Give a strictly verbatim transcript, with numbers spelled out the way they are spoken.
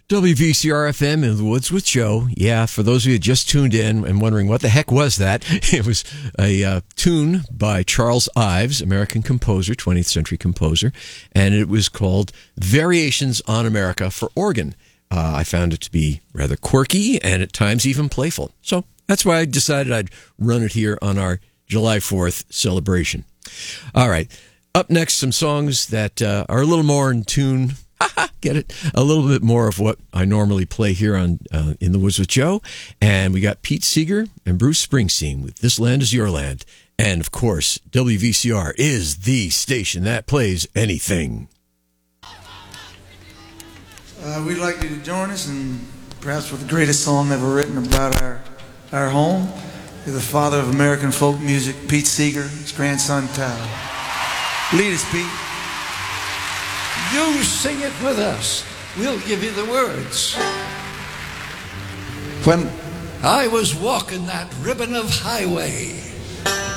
W V C R F M in the Woods with Joe. Yeah, for those of you who just tuned in and wondering what the heck was that, it was a uh, tune by Charles Ives, American composer, twentieth century composer, and it was called Variations on America for organ. Uh, I found it to be rather quirky and at times even playful. So that's why I decided I'd run it here on our July fourth celebration. All right, up next, some songs that uh, are a little more in tune. Get it? A little bit more of what I normally play here on uh, In the Woods with Joe. And we got Pete Seeger and Bruce Springsteen with This Land Is Your Land. And, of course, W V C R is the station that plays anything. Uh, we'd like you to join us, and perhaps with the greatest song ever written about our, our home, the father of American folk music, Pete Seeger, his grandson, Tyler. Lead us, Pete. You sing it with us. We'll give you the words. When I was walking that ribbon of highway,